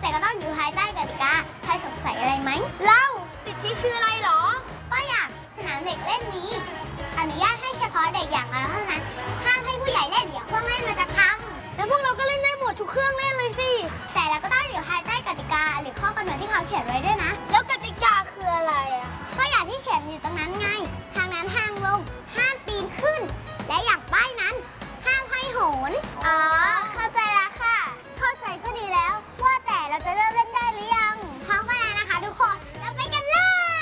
แต่ก็ต้องอยู่ภายใต้กติกาใครสงสัยอะไรไหมเล่าสิทธิคืออะไรหรอก็อย่างสนามเด็กเล่นนี้อนุญาตให้เฉพาะเด็กอย่างเราเท่านั้นห้ามให้ผู้ใหญ่เล่นเดี๋ยวเครื่องเล่นมันจะพังแล้วพวกเราก็เล่นได้หมดทุกเครื่องเล่นเลยสิแต่เราก็ต้องอยู่ภายใต้กติกาหรือข้อกำหนดที่เขาเขียนไว้ด้วยนะ